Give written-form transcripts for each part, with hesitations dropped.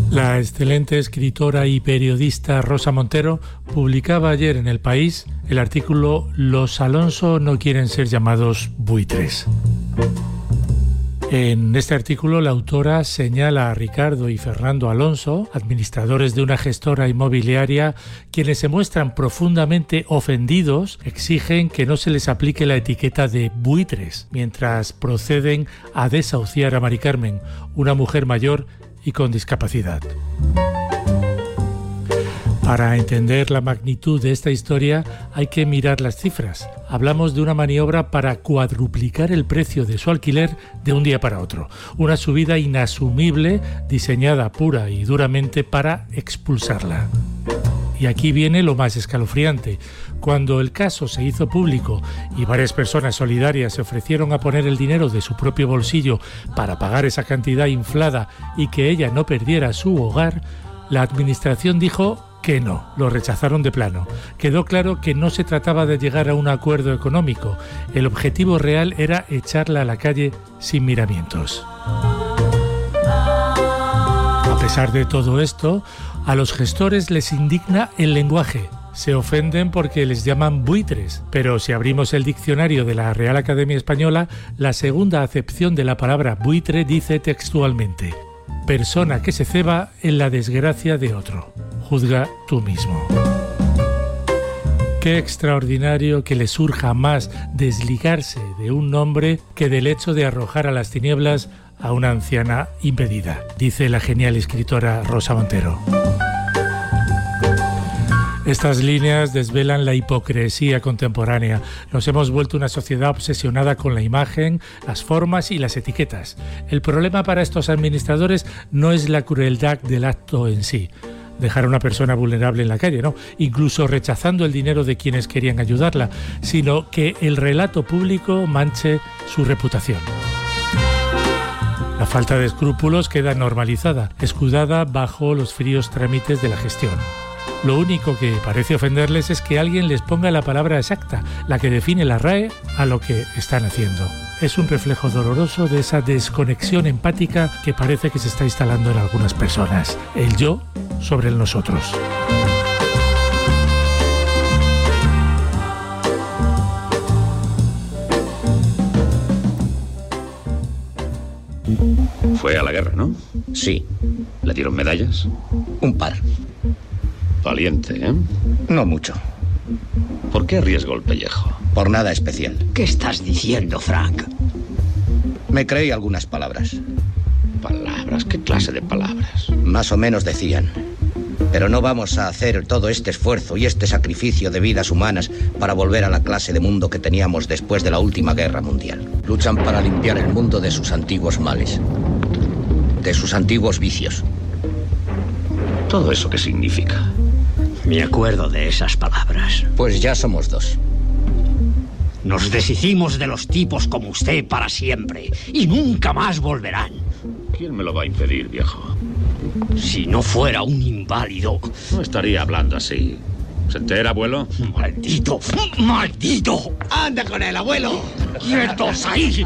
La excelente escritora y periodista Rosa Montero publicaba ayer en El País el artículo «Los Alonso no quieren ser llamados buitres». En este artículo la autora señala a Ricardo y Fernando Alonso, administradores de una gestora inmobiliaria, quienes se muestran profundamente ofendidos, exigen que no se les aplique la etiqueta de buitres, mientras proceden a desahuciar a Mari Carmen, una mujer mayor y con discapacidad. Para entender la magnitud de esta historia hay que mirar las cifras. Hablamos de una maniobra para cuadruplicar el precio de su alquiler de un día para otro. Una subida inasumible diseñada pura y duramente para expulsarla. Y aquí viene lo más escalofriante. Cuando el caso se hizo público y varias personas solidarias se ofrecieron a poner el dinero de su propio bolsillo para pagar esa cantidad inflada y que ella no perdiera su hogar, la administración dijo que no, lo rechazaron de plano. Quedó claro que no se trataba de llegar a un acuerdo económico. El objetivo real era echarla a la calle sin miramientos. A pesar de todo esto, a los gestores les indigna el lenguaje. Se ofenden porque les llaman buitres, pero si abrimos el diccionario de la Real Academia Española, la segunda acepción de la palabra buitre dice textualmente: persona que se ceba en la desgracia de otro. Juzga tú mismo. Qué extraordinario que le surja más desligarse de un nombre que del hecho de arrojar a las tinieblas a una anciana impedida, dice la genial escritora Rosa Montero. Estas líneas desvelan la hipocresía contemporánea. Nos hemos vuelto una sociedad obsesionada con la imagen, las formas y las etiquetas. El problema para estos administradores no es la crueldad del acto en sí. Dejar a una persona vulnerable en la calle, no, incluso rechazando el dinero de quienes querían ayudarla, sino que el relato público manche su reputación. La falta de escrúpulos queda normalizada, escudada bajo los fríos trámites de la gestión. Lo único que parece ofenderles es que alguien les ponga la palabra exacta, la que define la RAE, a lo que están haciendo. Es un reflejo doloroso de esa desconexión empática que parece que se está instalando en algunas personas. El yo sobre el nosotros. Fue a la guerra, ¿no? Sí. ¿Le dieron medallas? Un par. Valiente, ¿eh? No mucho. ¿Por qué arriesgó el pellejo? Por nada especial. ¿Qué estás diciendo, Frank? Me creí algunas palabras. ¿Palabras? ¿Qué clase de palabras? Más o menos decían: pero no vamos a hacer todo este esfuerzo y este sacrificio de vidas humanas para volver a la clase de mundo que teníamos después de la última guerra mundial. Luchan para limpiar el mundo de sus antiguos males, de sus antiguos vicios. ¿Todo eso qué significa? Me acuerdo de esas palabras. Pues ya somos dos. Nos deshicimos de los tipos como usted para siempre y nunca más volverán. ¿Quién me lo va a impedir, viejo? Si no fuera un inválido... No estaría hablando así. ¿Se entera, abuelo? ¡Maldito! ¡Maldito! ¡Anda con el abuelo! ¡Quietos ahí!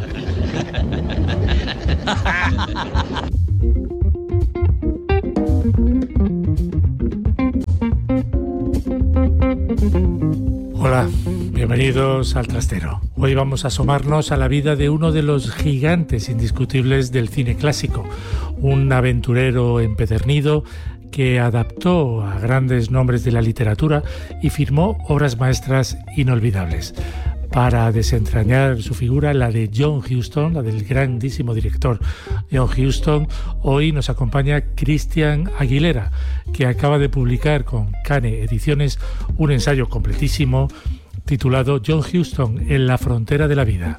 Hola, bienvenidos al Trastero. Hoy vamos a asomarnos a la vida de uno de los gigantes indiscutibles del cine clásico, un aventurero empedernido que adaptó a grandes nombres de la literatura y firmó obras maestras inolvidables. Para desentrañar su figura, la de John Huston, la del grandísimo director John Huston, hoy nos acompaña Christian Aguilera, que acaba de publicar con Cane Ediciones un ensayo completísimo titulado John Huston en la frontera de la vida.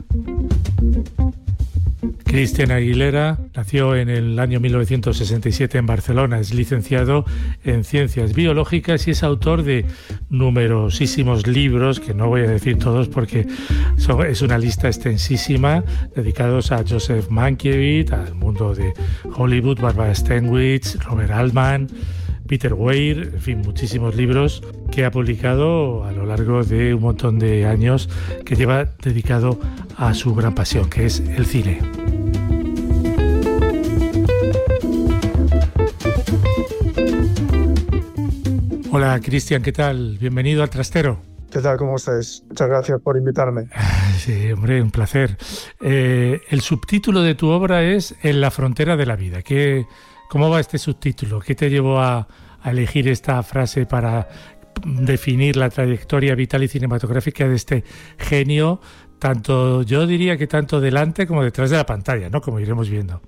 Christian Aguilera nació en el año 1967 en Barcelona, es licenciado en Ciencias Biológicas y es autor de numerosísimos libros, que no voy a decir todos porque es una lista extensísima, dedicados a Joseph Mankiewicz, al mundo de Hollywood, Barbara Stanwyck, Robert Altman, Peter Weir, en fin, muchísimos libros que ha publicado a lo largo de un montón de años, que lleva dedicado a su gran pasión, que es el cine. Hola, Cristian, ¿qué tal? Bienvenido al Trastero. ¿Qué tal? ¿Cómo estáis? Muchas gracias por invitarme. Sí, hombre, un placer. El subtítulo de tu obra es En la frontera de la vida. ¿Cómo va este subtítulo? ¿Qué te llevó a elegir esta frase para definir la trayectoria vital y cinematográfica de este genio, tanto, yo diría que tanto delante como detrás de la pantalla, ¿no? Como iremos viendo.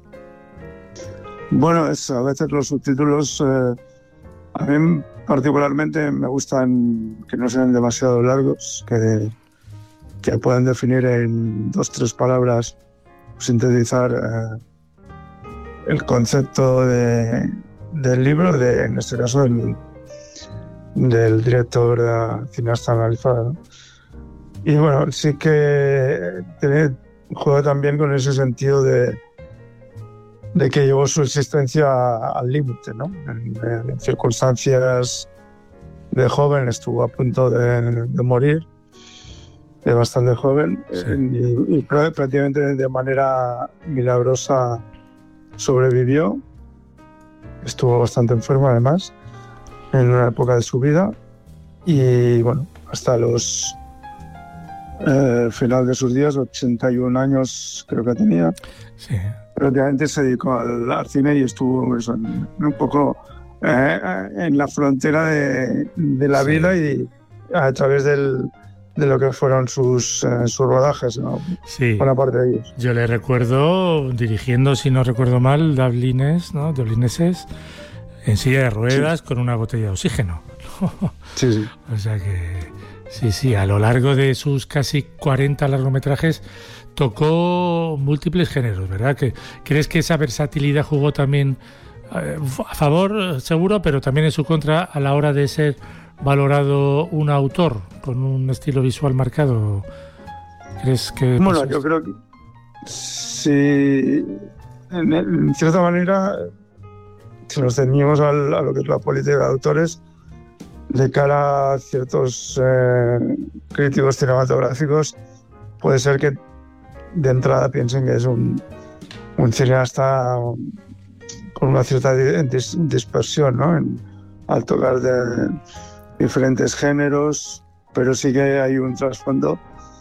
Bueno, a veces los subtítulos, a mí particularmente me gustan que no sean demasiado largos, que puedan definir en 2-3 palabras, sintetizar el concepto del libro, en este caso del director cineasta analizado, ¿no? Y bueno, sí que juega también con ese sentido de que llevó su existencia al límite, ¿no? En circunstancias de joven, estuvo a punto de morir, de bastante joven, sí. y prácticamente de manera milagrosa sobrevivió. Estuvo bastante enfermo además en una época de su vida, y bueno, hasta los final de sus días, 81 años creo que tenía, sí. Prácticamente se dedicó al cine y estuvo eso, un poco en la frontera de la sí. vida, y a través de lo que fueron sus rodajes, ¿no? Sí. Buena parte de ellos. Yo le recuerdo dirigiendo, si no recuerdo mal, dublineses en silla de ruedas, sí. con una botella de oxígeno. Sí, sí. O sea que sí, a lo largo de sus casi 40 largometrajes tocó múltiples géneros, ¿verdad? ¿Crees que esa versatilidad jugó también a favor, seguro, pero también en su contra a la hora de ser valorado un autor con un estilo visual marcado? ¿Crees que...? Bueno, yo creo que sí, en cierta manera, si nos ceñimos a lo que es la política de autores, de cara a ciertos críticos cinematográficos, puede ser que de entrada piensen que es un cineasta con una cierta dispersión, ¿no? Al tocar de diferentes géneros, pero sí que hay un trasfondo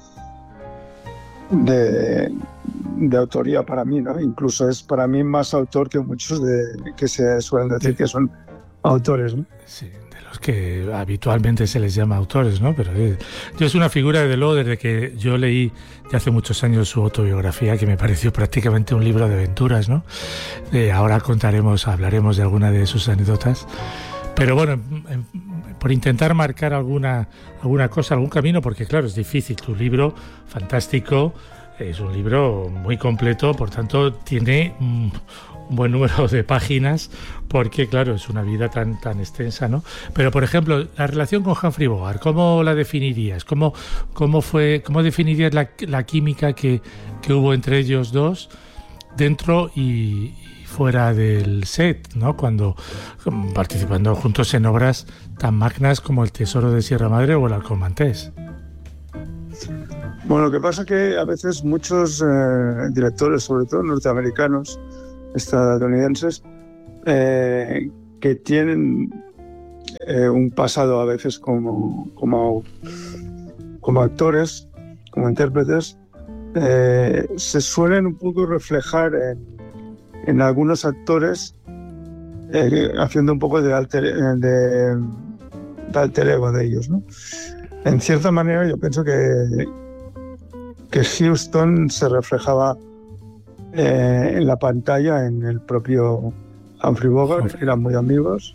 de autoría para mí, ¿no? Incluso es para mí más autor que muchos que se suelen decir que son autores, ¿no? Sí, que habitualmente se les llama autores, ¿no? Pero yo es una figura, desde luego, desde que yo leí de hace muchos años su autobiografía, que me pareció prácticamente un libro de aventuras, ¿no? Ahora hablaremos de alguna de sus anécdotas, pero bueno, por intentar marcar alguna cosa, algún camino, porque claro, es difícil. Tu libro, fantástico, es un libro muy completo, por tanto tiene un buen número de páginas, porque claro, es una vida tan extensa, ¿no? Pero por ejemplo, la relación con Humphrey Bogart, ¿cómo la definirías? ¿Cómo definirías la química que hubo entre ellos dos dentro y fuera del set, ¿no? Cuando participando juntos en obras tan magnas como El Tesoro de Sierra Madre o El Halcón Maltés? Bueno, lo que pasa es que a veces muchos directores, sobre todo norteamericanos, estadounidenses, que tienen un pasado a veces como actores, como intérpretes, se suelen un poco reflejar en algunos actores, haciendo un poco de alter ego de ellos, ¿no? En cierta manera yo pienso que Huston se reflejaba en la pantalla en el propio Humphrey Bogart. Eran muy amigos,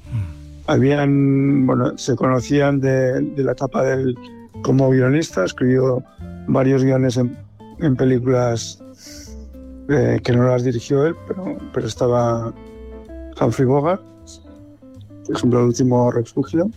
se conocían de la etapa como guionista. Escribió varios guiones en películas que no las dirigió él, pero estaba Humphrey Bogart, por ejemplo, El Último Refugio.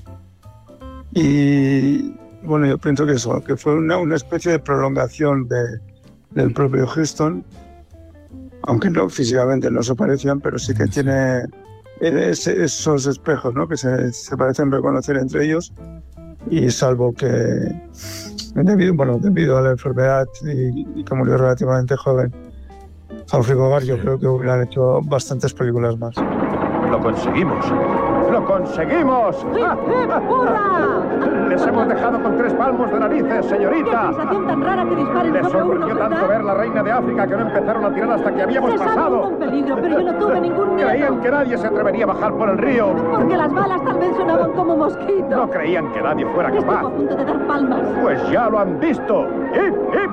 Y bueno, yo pienso que fue una especie de prolongación del propio Huston, aunque no físicamente no se parecían, pero sí que tiene esos espejos, ¿no? Que se parecen reconocer entre ellos, y salvo que debido a la enfermedad y que murió relativamente joven Humphrey Bogart, yo creo que hubieran hecho bastantes películas más. Lo conseguimos. ¡Lo conseguimos! ¡Hurra! Les hemos dejado con 3 palmos de narices, señorita. ¡Qué sensación tan rara que disparen Les sobre uno, sorprendió tanto ¿verdad? ver la reina de África que no empezaron a tirar hasta que habíamos Se sabe pasado. uno en peligro, pero yo no tuve ningún miedo. Creían que nadie se atrevería a bajar por el río. Porque las balas tal vez sonaban como mosquitos. No creían que nadie fuera Estuvo capaz. a punto de dar palmas. Pues ya lo han visto. ¡Hip, hip!